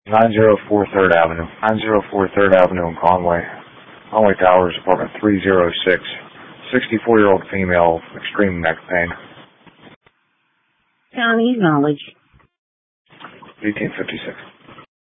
904 3rd Avenue. 904 3rd Avenue in Conway. Conway Towers, apartment 306. 64-year-old female, extreme neck pain. County knowledge. 1856.